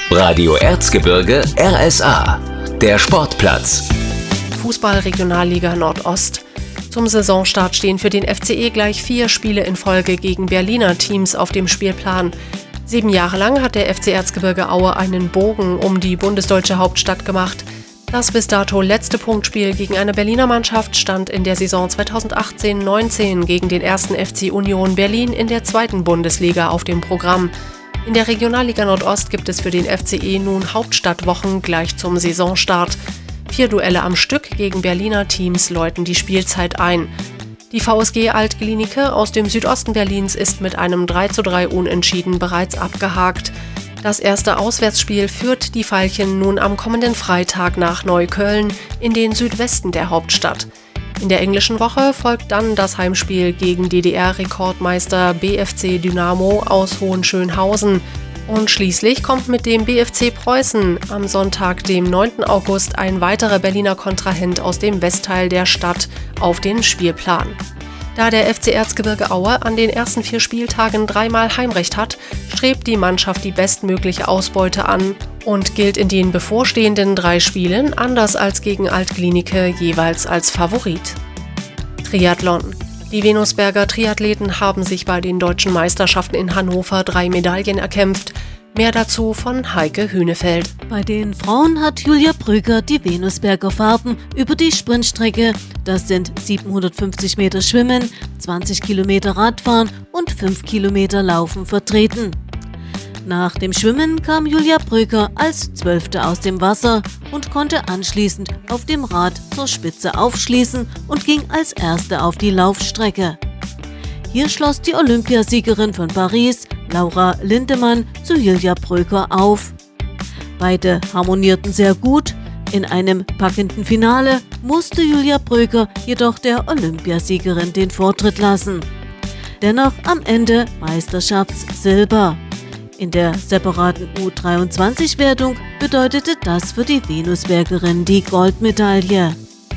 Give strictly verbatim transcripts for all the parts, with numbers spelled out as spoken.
Radio Erzgebirge R S A, der Sportplatz. Fußball-Regionalliga Nordost. Zum Saisonstart stehen für den F C E gleich vier Spiele in Folge gegen Berliner Teams auf dem Spielplan. Sieben Jahre lang hat der F C Erzgebirge Aue einen Bogen um die bundesdeutsche Hauptstadt gemacht. Das bis dato letzte Punktspiel gegen eine Berliner Mannschaft stand in der Saison zweitausendachtzehn neunzehn gegen den ersten F C Union Berlin in der zweiten Bundesliga auf dem Programm. In der Regionalliga Nordost gibt es für den F C E nun Hauptstadtwochen gleich zum Saisonstart. Vier Duelle am Stück gegen Berliner Teams läuten die Spielzeit ein. Die V S G Alt-Glienicke aus dem Südosten Berlins ist mit einem drei zu drei Unentschieden bereits abgehakt. Das erste Auswärtsspiel führt die Veilchen nun am kommenden Freitag nach Neukölln in den Südwesten der Hauptstadt. In der englischen Woche folgt dann das Heimspiel gegen D D R-Rekordmeister B F C Dynamo aus Hohenschönhausen. Und schließlich kommt mit dem B F C Preußen am Sonntag, dem neunten August, ein weiterer Berliner Kontrahent aus dem Westteil der Stadt auf den Spielplan. Da der F C Erzgebirge Aue an den ersten vier Spieltagen dreimal Heimrecht hat, strebt die Mannschaft die bestmögliche Ausbeute an und gilt in den bevorstehenden drei Spielen, anders als gegen Alt-Glienicke, jeweils als Favorit. Triathlon. Die Venusberger Triathleten haben sich bei den deutschen Meisterschaften in Hannover drei Medaillen erkämpft. Mehr dazu von Heike Hünefeld. Bei den Frauen hat Julia Brügger die Venusberger Farben über die Sprintstrecke, das sind siebenhundertfünfzig Meter Schwimmen, zwanzig Kilometer Radfahren und fünf Kilometer Laufen vertreten. Nach dem Schwimmen kam Julia Brügger als Zwölfte aus dem Wasser und konnte anschließend auf dem Rad zur Spitze aufschließen und ging als Erste auf die Laufstrecke. Hier schloss die Olympiasiegerin von Paris, Laura Lindemann, zu Julia Brügger auf. Beide harmonierten sehr gut. In einem packenden Finale musste Julia Brügger jedoch der Olympiasiegerin den Vortritt lassen. Dennoch am Ende Meisterschaftssilber. In der separaten U dreiundzwanzig-Wertung bedeutete das für die Venusbergerin die Goldmedaille.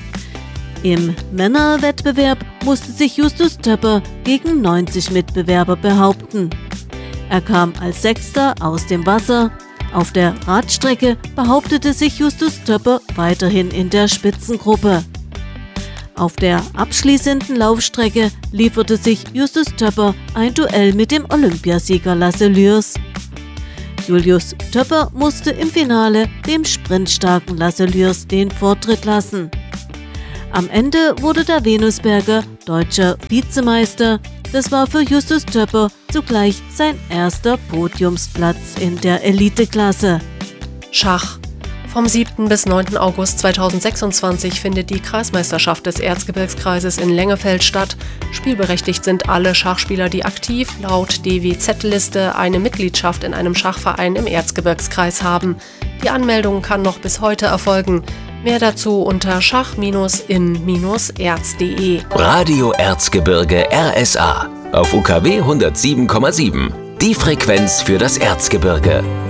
Im Männerwettbewerb musste sich Justus Töpper gegen neunzig Mitbewerber behaupten. Er kam als Sechster aus dem Wasser. Auf der Radstrecke behauptete sich Justus Töpper weiterhin in der Spitzengruppe. Auf der abschließenden Laufstrecke lieferte sich Justus Töpper ein Duell mit dem Olympiasieger Lasse Lührs. Julius Töpper musste im Finale dem sprintstarken Lasse Lührs den Vortritt lassen. Am Ende wurde der Venusberger deutscher Vizemeister. Das war für Justus Töpper zugleich sein erster Podiumsplatz in der Eliteklasse. Schach. Vom siebten bis neunten August zweitausendsechsundzwanzig findet die Kreismeisterschaft des Erzgebirgskreises in Lengefeld statt. Spielberechtigt sind alle Schachspieler, die aktiv laut D W Z-Liste eine Mitgliedschaft in einem Schachverein im Erzgebirgskreis haben. Die Anmeldung kann noch bis heute erfolgen. Mehr dazu unter schach im erz punkt de. Radio Erzgebirge R S A auf U K W hundertsieben Komma sieben. Die Frequenz für das Erzgebirge.